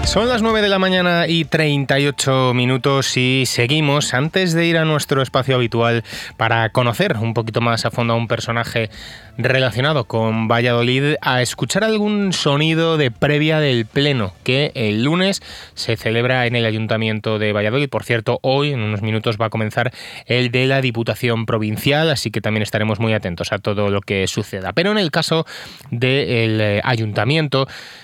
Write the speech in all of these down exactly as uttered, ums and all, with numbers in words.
Son las nueve de la mañana y treinta y ocho minutos y seguimos, antes de ir a nuestro espacio habitual para conocer un poquito más a fondo a un personaje relacionado con Valladolid, a escuchar algún sonido de previa del pleno que el lunes se celebra en el Ayuntamiento de Valladolid. Por cierto, hoy en unos minutos va a comenzar el de la Diputación Provincial, así que también estaremos muy atentos a todo lo que suceda. Pero en el caso del Ayuntamiento,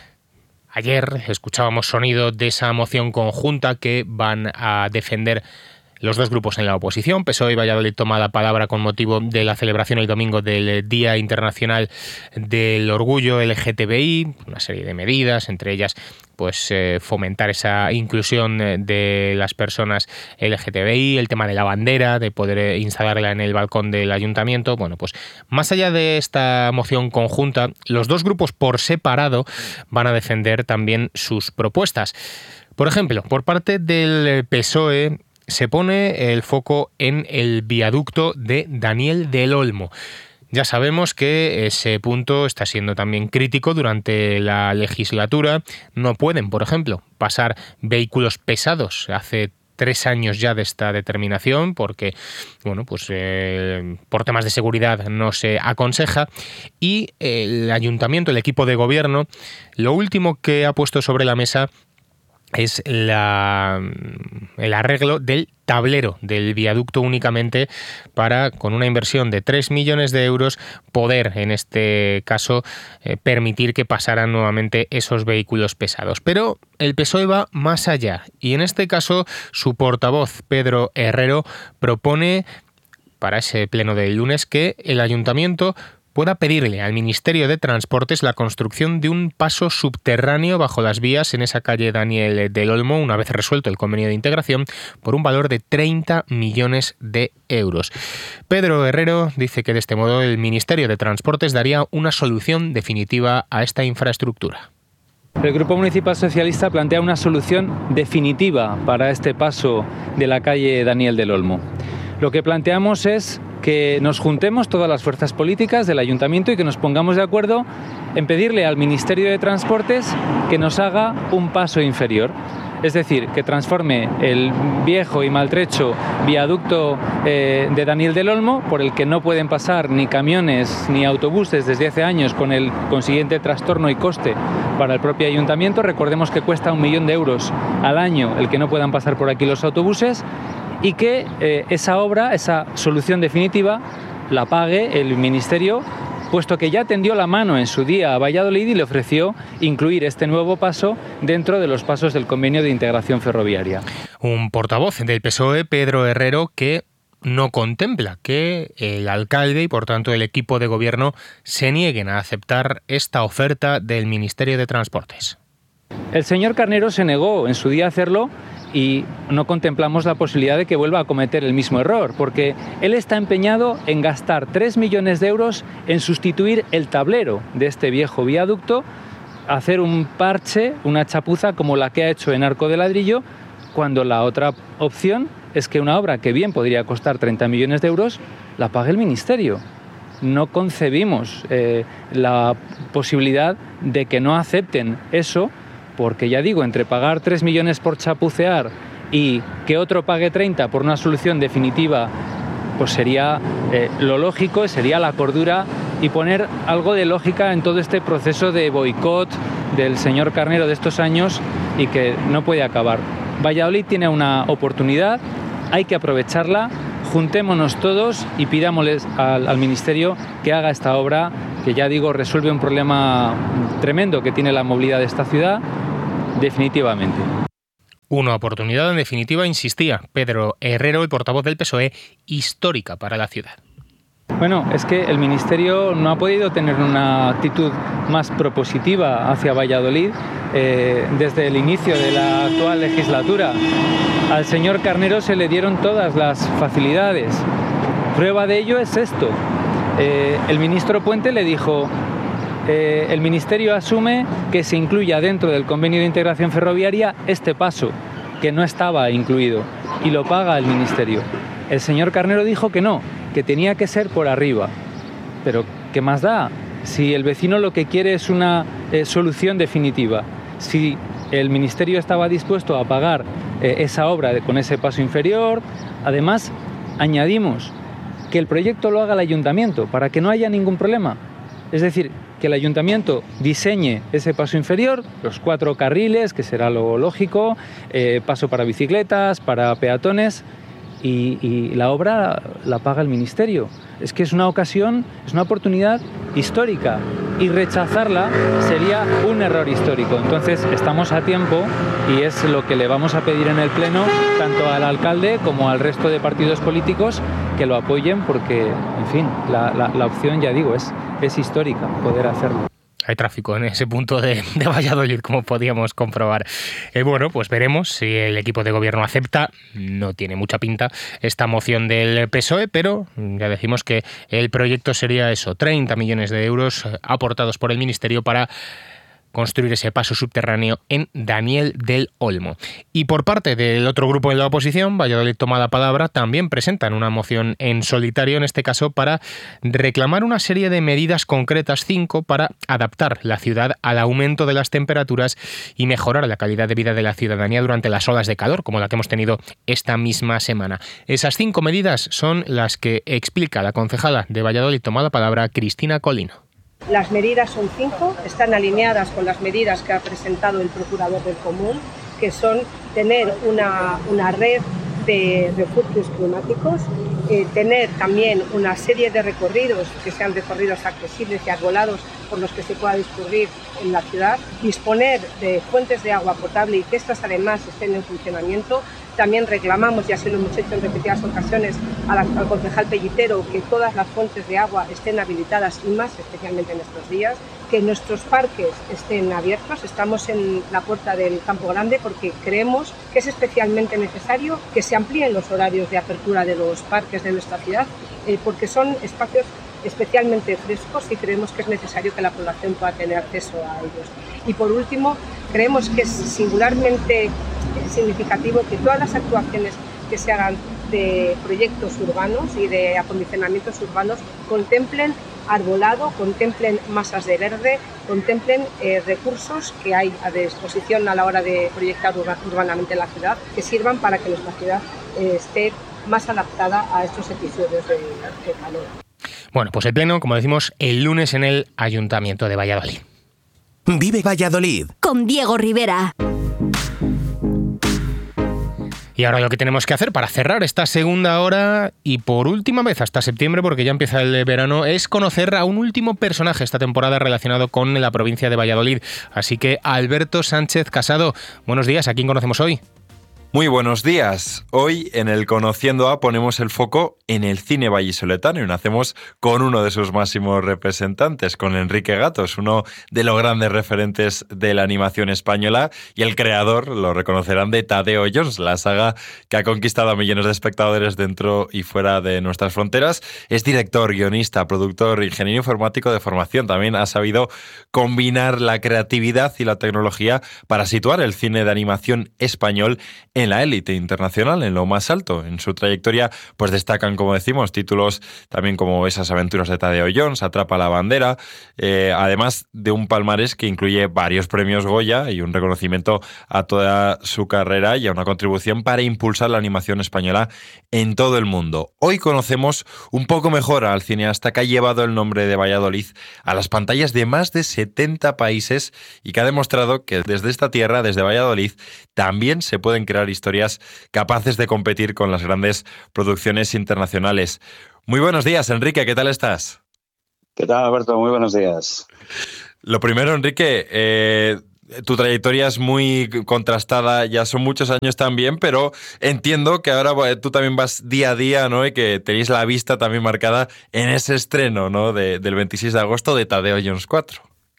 ayer escuchábamos sonido de esa moción conjunta que van a defender los dos grupos en la oposición. P S O E y Valladolid toma la palabra con motivo de la celebración el domingo del Día Internacional del Orgullo L G T B I, una serie de medidas, entre ellas pues eh, fomentar esa inclusión de las personas L G T B I, el tema de la bandera, de poder instalarla en el balcón del ayuntamiento. Bueno, pues más allá de esta moción conjunta, los dos grupos por separado van a defender también sus propuestas. Por ejemplo, por parte del P S O E se pone el foco en el viaducto de Daniel del Olmo. Ya sabemos que ese punto está siendo también crítico durante la legislatura. No pueden, por ejemplo, pasar vehículos pesados. Hace tres años ya de esta determinación, porque bueno, pues eh, por temas de seguridad no se aconseja. Y el ayuntamiento, el equipo de gobierno, lo último que ha puesto sobre la mesa es la, el arreglo del tablero del viaducto únicamente para, con una inversión de tres millones de euros, poder, en este caso, eh, permitir que pasaran nuevamente esos vehículos pesados. Pero el P S O E va más allá y, en este caso, su portavoz, Pedro Herrero, propone para ese pleno del lunes que el ayuntamiento pueda pedirle al Ministerio de Transportes la construcción de un paso subterráneo bajo las vías en esa calle Daniel del Olmo, una vez resuelto el convenio de integración, por un valor de treinta millones de euros. Pedro Herrero dice que de este modo el Ministerio de Transportes daría una solución definitiva a esta infraestructura. El Grupo Municipal Socialista plantea una solución definitiva para este paso de la calle Daniel del Olmo. Lo que planteamos es que nos juntemos todas las fuerzas políticas del Ayuntamiento y que nos pongamos de acuerdo en pedirle al Ministerio de Transportes que nos haga un paso inferior. Es decir, que transforme el viejo y maltrecho viaducto eh, de Daniel del Olmo, por el que no pueden pasar ni camiones ni autobuses desde hace años, con el consiguiente trastorno y coste para el propio Ayuntamiento. Recordemos que cuesta un millón de euros al año el que no puedan pasar por aquí los autobuses, y que eh, esa obra, esa solución definitiva, la pague el Ministerio, puesto que ya tendió la mano en su día a Valladolid y le ofreció incluir este nuevo paso dentro de los pasos del convenio de integración ferroviaria. Un portavoz del P S O E, Pedro Herrero, que no contempla que el alcalde y, por tanto, el equipo de gobierno se nieguen a aceptar esta oferta del Ministerio de Transportes. El señor Carnero se negó en su día a hacerlo y no contemplamos la posibilidad de que vuelva a cometer el mismo error, porque él está empeñado en gastar tres millones de euros en sustituir el tablero de este viejo viaducto, hacer un parche, una chapuza como la que ha hecho en Arco de Ladrillo, cuando la otra opción es que una obra que bien podría costar treinta millones de euros la pague el Ministerio. No concebimos eh, la posibilidad de que no acepten eso, porque ya digo, entre pagar tres millones por chapucear y que otro pague treinta por una solución definitiva, pues sería eh, lo lógico, sería la cordura, y poner algo de lógica en todo este proceso de boicot del señor Carnero de estos años y que no puede acabar. Valladolid tiene una oportunidad, hay que aprovecharla, juntémonos todos y pidámosles al, al Ministerio que haga esta obra, que ya digo, resuelve un problema tremendo que tiene la movilidad de esta ciudad, definitivamente. Una oportunidad, en definitiva, insistía Pedro Herrero, el portavoz del P S O E, histórica para la ciudad. Bueno, es que el Ministerio no ha podido tener una actitud más propositiva hacia Valladolid eh, desde el inicio de la actual legislatura. Al señor Carnero se le dieron todas las facilidades. Prueba de ello es esto. Eh, el ministro Puente le dijo: eh, el Ministerio asume que se incluya dentro del convenio de integración ferroviaria este paso, que no estaba incluido, y lo paga el Ministerio. El señor Carnero dijo que no, que tenía que ser por arriba. Pero ¿qué más da? Si el vecino lo que quiere es una eh, solución definitiva, si el Ministerio estaba dispuesto a pagar eh, esa obra de, con ese paso inferior. Además, añadimos que el proyecto lo haga el Ayuntamiento para que no haya ningún problema. Es decir, que el Ayuntamiento diseñe ese paso inferior, los cuatro carriles, que será lo lógico, eh, paso para bicicletas, para peatones, y, y la obra la paga el Ministerio. Es que es una ocasión, es una oportunidad histórica, y rechazarla sería un error histórico. Entonces estamos a tiempo y es lo que le vamos a pedir en el Pleno, tanto al alcalde como al resto de partidos políticos, que lo apoyen, porque, en fin, la, la, la opción, ya digo, es, es histórica poder hacerlo. Hay tráfico en ese punto de, de Valladolid, como podíamos comprobar. Eh, bueno, pues veremos si el equipo de gobierno acepta. No tiene mucha pinta esta moción del P S O E, pero ya decimos que el proyecto sería eso, treinta millones de euros aportados por el Ministerio para construir ese paso subterráneo en Daniel del Olmo. Y por parte del otro grupo de la oposición, Valladolid Toma la Palabra, también presentan una moción en solitario, en este caso para reclamar una serie de medidas concretas, cinco, para adaptar la ciudad al aumento de las temperaturas y mejorar la calidad de vida de la ciudadanía durante las olas de calor, como la que hemos tenido esta misma semana. Esas cinco medidas son las que explica la concejala de Valladolid Toma la Palabra, Cristina Colino. Las medidas son cinco, están alineadas con las medidas que ha presentado el Procurador del Común, que son tener una, una red de refugios climáticos, eh, tener también una serie de recorridos que sean recorridos accesibles y arbolados por los que se pueda discurrir en la ciudad, disponer de fuentes de agua potable y que estas además estén en funcionamiento. También reclamamos, y así lo hemos hecho en repetidas ocasiones, a la, al concejal Pellitero, que todas las fuentes de agua estén habilitadas y más, especialmente en estos días, que nuestros parques estén abiertos. Estamos en la puerta del Campo Grande porque creemos que es especialmente necesario que se amplíen los horarios de apertura de los parques de nuestra ciudad, eh, porque son espacios especialmente frescos y creemos que es necesario que la población pueda tener acceso a ellos. Y por último, creemos que es singularmente significativo que todas las actuaciones que se hagan de proyectos urbanos y de acondicionamientos urbanos contemplen arbolado, contemplen masas de verde, contemplen eh, recursos que hay a disposición a la hora de proyectar urba, urbanamente la ciudad, que sirvan para que nuestra ciudad eh, esté más adaptada a estos episodios de, de calor. Bueno, pues el pleno, como decimos, el lunes en el Ayuntamiento de Valladolid. Vive Valladolid con Diego Rivera. Y ahora lo que tenemos que hacer para cerrar esta segunda hora y por última vez hasta septiembre, porque ya empieza el verano, es conocer a un último personaje esta temporada relacionado con la provincia de Valladolid. Así que Alberto Sánchez Casado, buenos días, ¿a quién conocemos hoy? Muy buenos días. Hoy en el Conociendo A ponemos el foco en el cine vallisoletano y lo hacemos con uno de sus máximos representantes, con Enrique Gatos, uno de los grandes referentes de la animación española y el creador, lo reconocerán, de Tadeo Jones, la saga que ha conquistado a millones de espectadores dentro y fuera de nuestras fronteras. Es director, guionista, productor, ingeniero informático de formación. También ha sabido combinar la creatividad y la tecnología para situar el cine de animación español en la élite internacional, en lo más alto. En su trayectoria pues destacan, como decimos, títulos también como Esas aventuras de Tadeo Jones, Atrapa la bandera, eh, además de un palmarés que incluye varios premios Goya y un reconocimiento a toda su carrera y a una contribución para impulsar la animación española en todo el mundo. Hoy conocemos un poco mejor al cineasta que ha llevado el nombre de Valladolid a las pantallas de más de setenta países y que ha demostrado que desde esta tierra, desde Valladolid, también se pueden crear historias capaces de competir con las grandes producciones internacionales. Muy buenos días, Enrique, ¿qué tal estás? ¿Qué tal, Alberto? Muy buenos días. Lo primero, Enrique, eh, tu trayectoria es muy contrastada, ya son muchos años también, pero entiendo que ahora bueno, tú también vas día a día, ¿no? Y que tenéis la vista también marcada en ese estreno, ¿no? De, del veintiséis de agosto de Tadeo Jones cuatro.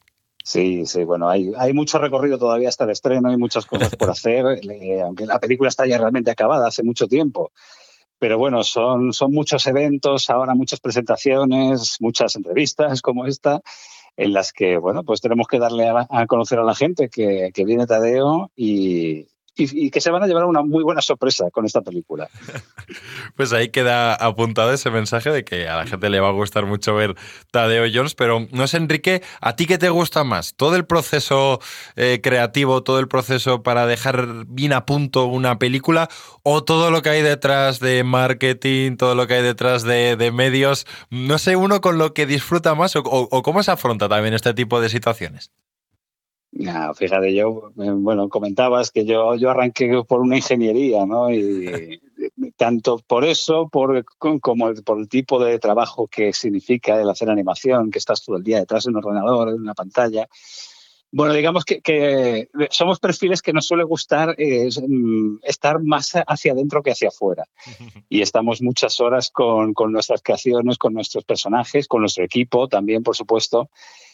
Sí, sí, bueno, hay, hay mucho recorrido todavía hasta el estreno, hay muchas cosas por hacer, eh, aunque la película está ya realmente acabada hace mucho tiempo. Pero bueno, son, son muchos eventos, ahora muchas presentaciones, muchas entrevistas como esta, en las que, bueno, pues tenemos que darle a, a conocer a la gente que, que viene Tadeo y, y, y que se van a llevar una muy buena sorpresa con esta película. Pues ahí queda apuntado ese mensaje de que a la gente le va a gustar mucho ver Tadeo Jones, pero no sé, Enrique, ¿a ti qué te gusta más? ¿Todo el proceso eh, creativo, todo el proceso para dejar bien a punto una película o todo lo que hay detrás de marketing, todo lo que hay detrás de, de medios? No sé, uno con lo que disfruta más o, o, o cómo se afronta también este tipo de situaciones. No, fíjate, yo, bueno, comentabas que yo, yo arranqué por una ingeniería, ¿no? Y tanto por eso, por, como por el tipo de trabajo que significa el hacer animación, que estás todo el día detrás de un ordenador, de una pantalla. Bueno, digamos que, que somos perfiles que nos suele gustar eh, estar más hacia adentro que hacia afuera. Y estamos muchas horas con, con nuestras creaciones, con nuestros personajes, con nuestro equipo también, por supuesto.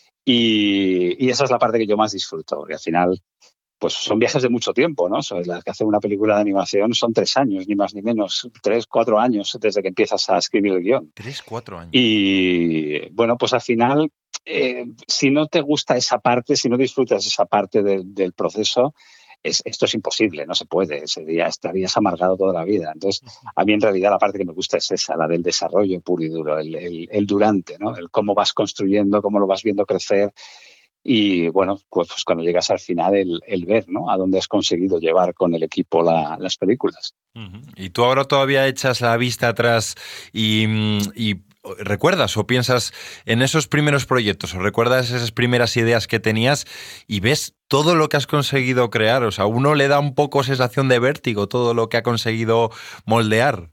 Y, y esa es la parte que yo más disfruto, porque al final pues son viajes de mucho tiempo, ¿no? So, la que hace una película de animación son tres años, ni más ni menos, tres, cuatro años desde que empiezas a escribir el guión. Tres, cuatro años. Y bueno, pues al final, eh, si no te gusta esa parte, si no disfrutas esa parte de, del proceso, es, esto es imposible, no se puede, sería, estarías amargado toda la vida. Entonces, a mí en realidad la parte que me gusta es esa, la del desarrollo puro y duro, el, el, el durante, ¿no? El cómo vas construyendo, cómo lo vas viendo crecer y, bueno, pues, pues cuando llegas al final, el, el ver, ¿no? A dónde has conseguido llevar con el equipo la, las películas. Uh-huh. ¿Y tú ahora todavía echas la vista atrás y, y recuerdas o piensas en esos primeros proyectos o recuerdas esas primeras ideas que tenías y ves todo lo que has conseguido crear? O sea, uno le da un poco sensación de vértigo todo lo que ha conseguido moldear.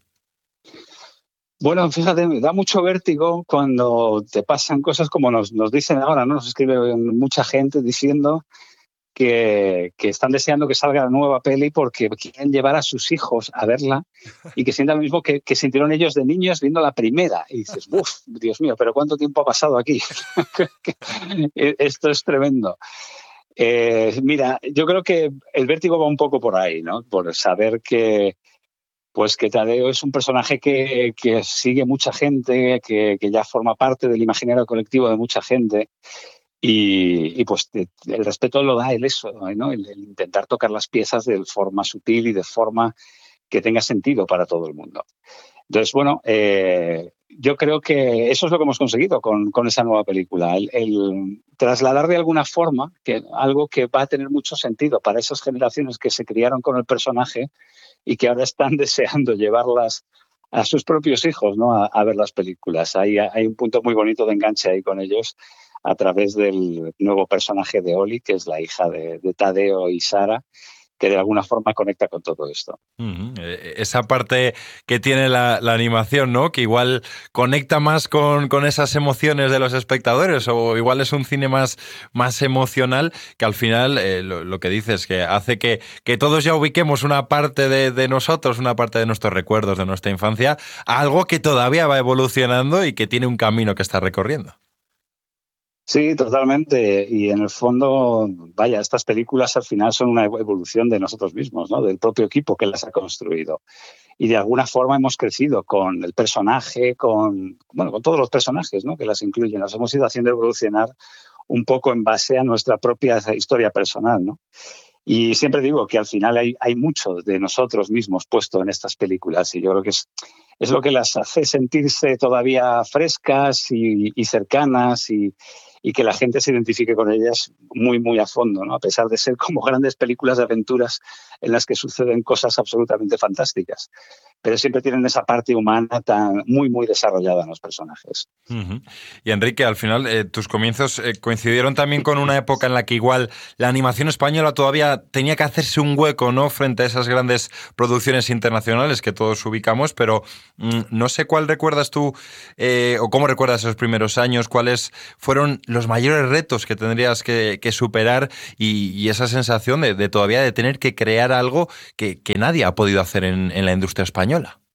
Bueno, fíjate, me da mucho vértigo cuando te pasan cosas como nos, nos dicen ahora, ¿no? Nos escribe mucha gente diciendo que, que están deseando que salga la nueva peli porque quieren llevar a sus hijos a verla y que sientan lo mismo que, que sintieron ellos de niños viendo la primera. Y dices, uff, Dios mío, pero ¿cuánto tiempo ha pasado aquí? Esto es tremendo. Eh, mira, yo creo que el vértigo va un poco por ahí, ¿no? Por saber que Pues que Tadeo es un personaje que, que sigue mucha gente, que, que ya forma parte del imaginario colectivo de mucha gente y, y pues te, el respeto lo da el eso, ¿no? El, el intentar tocar las piezas de forma sutil y de forma que tenga sentido para todo el mundo. Entonces, bueno, eh, yo creo que eso es lo que hemos conseguido con, con esa nueva película, el, el trasladar de alguna forma que, algo que va a tener mucho sentido para esas generaciones que se criaron con el personaje y que ahora están deseando llevarlas a sus propios hijos, ¿no? a, a ver las películas. Hay, hay un punto muy bonito de enganche ahí con ellos a través del nuevo personaje de Oli, que es la hija de, de Tadeo y Sara, que de alguna forma conecta con todo esto. Uh-huh. Esa parte que tiene la, la animación, ¿no? Que igual conecta más con, con esas emociones de los espectadores o igual es un cine más, más emocional que al final, eh, lo, lo que dices, que hace que, que todos ya ubiquemos una parte de, de nosotros, una parte de nuestros recuerdos, de nuestra infancia, a algo que todavía va evolucionando y que tiene un camino que está recorriendo. Sí, totalmente. Y en el fondo, vaya, estas películas al final son una evolución de nosotros mismos, ¿no? Del propio equipo que las ha construido. Y de alguna forma hemos crecido con el personaje, con, bueno, con todos los personajes, ¿no? Que las incluyen. Nos hemos ido haciendo evolucionar un poco en base a nuestra propia historia personal, ¿no? Y siempre digo que al final hay, hay mucho de nosotros mismos puesto en estas películas y yo creo que es, es lo que las hace sentirse todavía frescas y, y cercanas y, y que la gente se identifique con ellas muy, muy a fondo, ¿no? A pesar de ser como grandes películas de aventuras en las que suceden cosas absolutamente fantásticas. Pero siempre tienen esa parte humana tan muy, muy desarrollada en los personajes. Uh-huh. Y Enrique, al final, eh, tus comienzos eh, coincidieron también con una época en la que igual la animación española todavía tenía que hacerse un hueco, ¿no? Frente a esas grandes producciones internacionales que todos ubicamos, pero mm, no sé cuál recuerdas tú eh, o cómo recuerdas esos primeros años, cuáles fueron los mayores retos que tendrías que, que superar y, y esa sensación de, de todavía de tener que crear algo que, que nadie ha podido hacer en, en la industria española.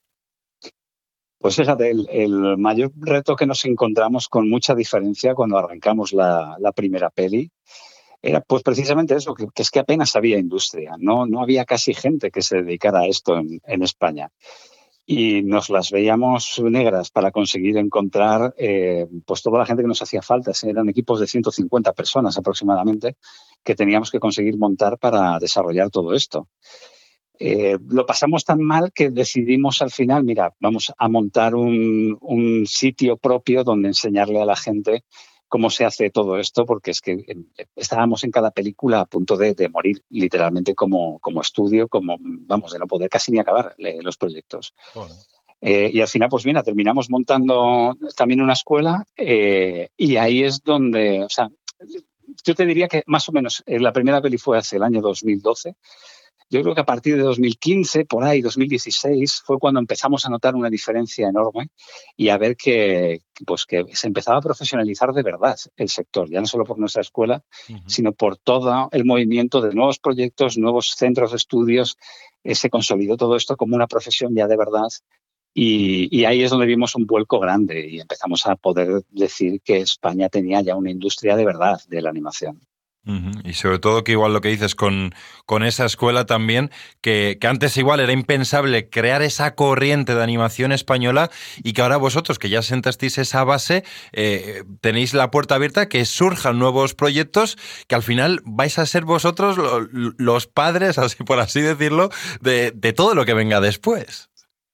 Pues fíjate, el, el mayor reto que nos encontramos con mucha diferencia cuando arrancamos la, la primera peli era pues precisamente eso, que, que es que apenas había industria, no, no había casi gente que se dedicara a esto en, en España. y nos las veíamos negras para conseguir encontrar eh, pues toda la gente que nos hacía falta. Eran equipos de ciento cincuenta personas aproximadamente que teníamos que conseguir montar para desarrollar todo esto. Eh, lo pasamos tan mal que decidimos al final, mira, vamos a montar un, un sitio propio donde enseñarle a la gente cómo se hace todo esto, porque es que estábamos en cada película a punto de, de morir literalmente como, como estudio, como, vamos, de no poder casi ni acabar los proyectos. Bueno. Eh, y al final, pues mira, terminamos montando también una escuela eh, y ahí es donde, o sea, yo te diría que más o menos eh, la primera peli fue hace el año dos mil doce. Yo creo que a partir de dos mil quince, por ahí, dos mil dieciséis, fue cuando empezamos a notar una diferencia enorme y a ver que, pues, que se empezaba a profesionalizar de verdad el sector, ya no solo por nuestra escuela, uh-huh. sino por todo el movimiento de nuevos proyectos, nuevos centros de estudios. Eh, se consolidó todo esto como una profesión ya de verdad y, y ahí es donde vimos un vuelco grande y empezamos a poder decir que España tenía ya una industria de verdad de la animación. Uh-huh. Y sobre todo que igual lo que dices con, con esa escuela también, que, que antes igual era impensable crear esa corriente de animación española y que ahora vosotros, que ya sentasteis esa base, eh, tenéis la puerta abierta, que surjan nuevos proyectos, que al final vais a ser vosotros lo, los padres, así por así decirlo, de, de todo lo que venga después.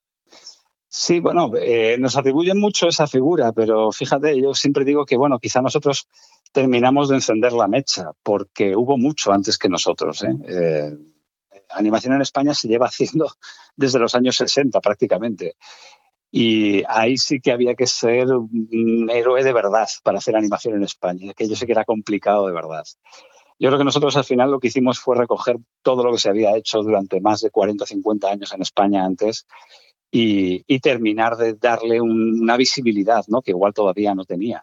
Sí, bueno, eh, nos atribuyen mucho esa figura, pero fíjate, yo siempre digo que, bueno, quizá nosotros terminamos de encender la mecha, porque hubo mucho antes que nosotros. ¿eh? Eh, animación en España se lleva haciendo desde los años sesenta prácticamente. Y ahí sí que había que ser un héroe de verdad para hacer animación en España, que yo sé que era complicado de verdad. Yo creo que nosotros al final lo que hicimos fue recoger todo lo que se había hecho durante más de cuarenta o cincuenta años en España antes y, y terminar de darle un, una visibilidad, ¿no? Que igual todavía no tenía.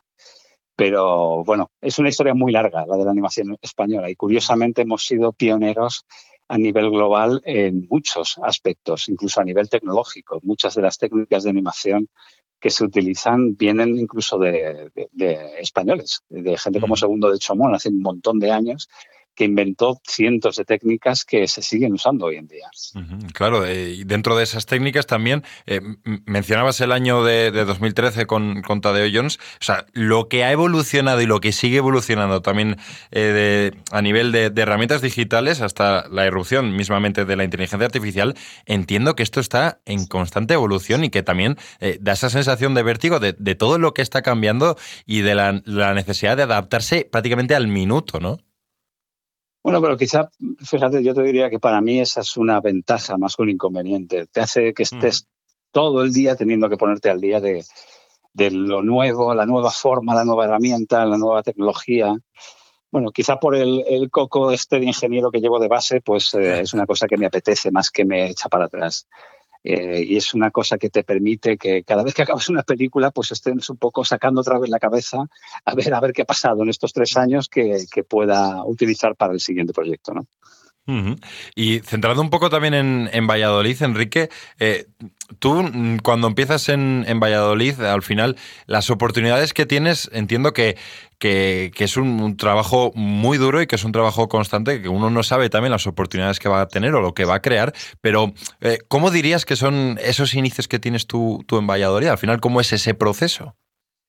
Pero bueno, es una historia muy larga la de la animación española y curiosamente hemos sido pioneros a nivel global en muchos aspectos, incluso a nivel tecnológico. Muchas de las técnicas de animación que se utilizan vienen incluso de, de, de españoles, de gente como Segundo de Chomón hace un montón de años, que inventó cientos de técnicas que se siguen usando hoy en día. Uh-huh, claro, eh, y dentro de esas técnicas también eh, mencionabas el año de, de dos mil trece con, con Tadeo Jones, o sea, lo que ha evolucionado y lo que sigue evolucionando también eh, de, a nivel de, de herramientas digitales hasta la irrupción mismamente de la inteligencia artificial, entiendo que esto está en constante evolución y que también eh, da esa sensación de vértigo de, de todo lo que está cambiando y de la, la necesidad de adaptarse prácticamente al minuto, ¿no? Bueno, pero quizá, fíjate, yo te diría que para mí esa es una ventaja más que un inconveniente. Te hace que estés mm. todo el día teniendo que ponerte al día de, de lo nuevo, la nueva forma, la nueva herramienta, la nueva tecnología. Bueno, quizá por el, el coco este de ingeniero que llevo de base, pues eh, es una cosa que me apetece más que me echa para atrás. Eh, y es una cosa que te permite que cada vez que acabas una película pues estés un poco sacando otra vez la cabeza a ver a ver qué ha pasado en estos tres años que, que pueda utilizar para el siguiente proyecto, ¿no? Uh-huh. Y centrado un poco también en, en Valladolid, Enrique, eh, tú cuando empiezas en, en Valladolid, al final las oportunidades que tienes, entiendo que, que, que es un, un trabajo muy duro y que es un trabajo constante, que uno no sabe también las oportunidades que va a tener o lo que va a crear, pero eh, ¿cómo dirías que son esos inicios que tienes tú, tú en Valladolid? Al final, ¿cómo es ese proceso?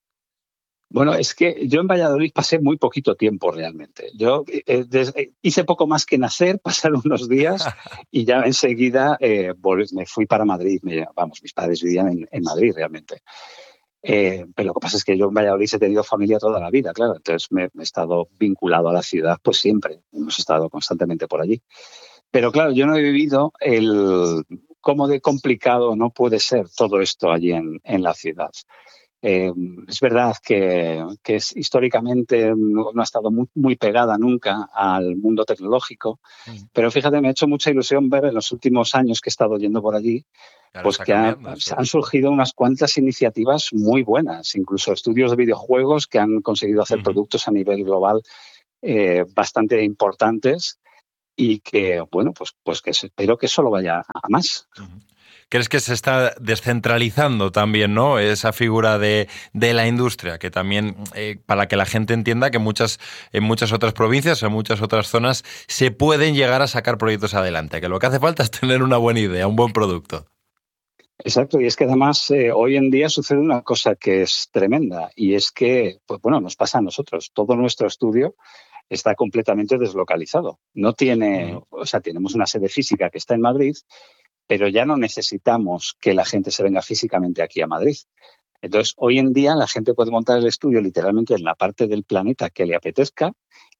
Bueno, es que yo en Valladolid pasé muy poquito tiempo realmente. Yo eh, desde, hice poco más que nacer, pasaron unos días y ya enseguida eh, me fui para Madrid. Me, vamos, mis padres vivían en, en Madrid realmente. Eh, pero lo que pasa es que yo en Valladolid he tenido familia toda la vida, claro. Entonces me, me he estado vinculado a la ciudad, pues siempre. Hemos estado constantemente por allí. Pero claro, yo no he vivido el cómo de complicado no puede ser todo esto allí en, en la ciudad. Eh, es verdad que, que es, históricamente no, no ha estado muy, muy pegada nunca al mundo tecnológico, mm. pero fíjate, me ha hecho mucha ilusión ver en los últimos años que he estado yendo por allí, claro, pues que ha, han surgido unas cuantas iniciativas muy buenas, incluso estudios de videojuegos que han conseguido hacer uh-huh. productos a nivel global eh, bastante importantes y que, bueno, pues, pues que espero que eso lo vaya a más. Uh-huh. ¿Crees que se está descentralizando también, ¿no? Esa figura de, de la industria, que también, eh, para que la gente entienda que muchas, en muchas otras provincias, en muchas otras zonas, se pueden llegar a sacar proyectos adelante, que lo que hace falta es tener una buena idea, un buen producto. Exacto, y es que además eh, hoy en día sucede una cosa que es tremenda, y es que, pues bueno, nos pasa a nosotros. Todo nuestro estudio está completamente deslocalizado. No tiene, o sea, tenemos una sede física que está en Madrid, pero ya no necesitamos que la gente se venga físicamente aquí a Madrid. Entonces, hoy en día la gente puede montar el estudio literalmente en la parte del planeta que le apetezca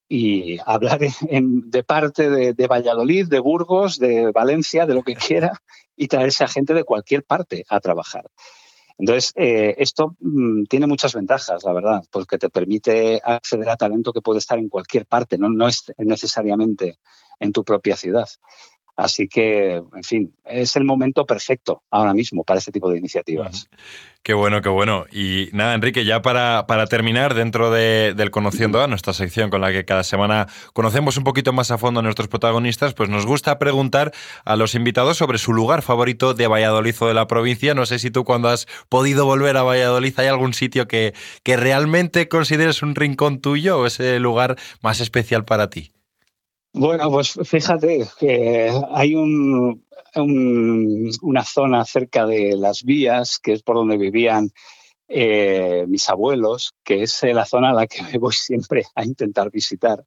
y hablar en, de parte de, de Valladolid, de Burgos, de Valencia, de lo que quiera, y traerse a gente de cualquier parte a trabajar. Entonces, eh, esto mmm, tiene muchas ventajas, la verdad, porque te permite acceder a talento que puede estar en cualquier parte, no, no es necesariamente en tu propia ciudad. Así que, en fin, es el momento perfecto ahora mismo para este tipo de iniciativas. Qué bueno, qué bueno. Y nada, Enrique, ya para, para terminar, dentro de, del Conociendo a, nuestra sección con la que cada semana conocemos un poquito más a fondo a nuestros protagonistas, pues nos gusta preguntar a los invitados sobre su lugar favorito de Valladolid o de la provincia. No sé si tú, cuando has podido volver a Valladolid, ¿hay algún sitio que, que realmente consideres un rincón tuyo o ese lugar más especial para ti? Bueno, pues fíjate que hay un, un, una zona cerca de Las Vías, que es por donde vivían eh, mis abuelos, que es la zona a la que me voy siempre a intentar visitar,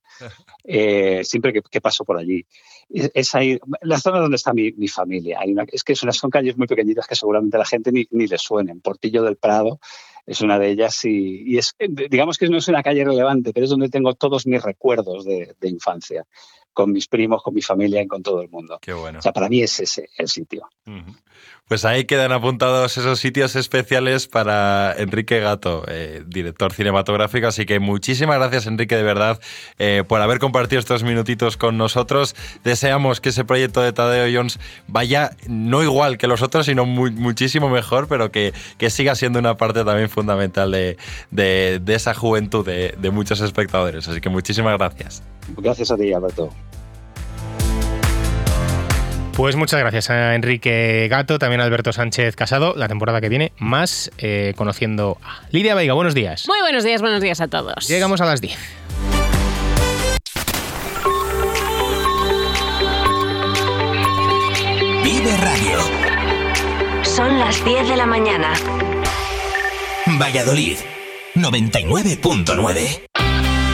eh, siempre que, que paso por allí. Es ahí, la zona donde está mi, mi familia. Hay una, es que son, son calles muy pequeñitas que seguramente a la gente ni, ni le suenen. Portillo del Prado es una de ellas y, y es, digamos que no es una calle relevante, pero es donde tengo todos mis recuerdos de, de infancia, con mis primos, con mi familia y con todo el mundo. Qué bueno. O sea, para mí es ese el sitio. Uh-huh. Pues ahí quedan apuntados esos sitios especiales para Enrique Gato, eh, director cinematográfico. Así que muchísimas gracias, Enrique, de verdad, eh, por haber compartido estos minutitos con nosotros. Deseamos que ese proyecto de Tadeo Jones vaya no igual que los otros, sino muy, muchísimo mejor, pero que, que siga siendo una parte también fundamental de, de, de esa juventud de, de muchos espectadores. Así que muchísimas gracias. Gracias a ti, Alberto. Pues muchas gracias a Enrique Gato, también a Alberto Sánchez Casado. La temporada que viene, más eh, conociendo a Lidia Veiga. Buenos días. Muy buenos días, buenos días a todos. Llegamos a las diez. Vive Radio. Son las diez de la mañana. Valladolid, noventa y nueve punto nueve.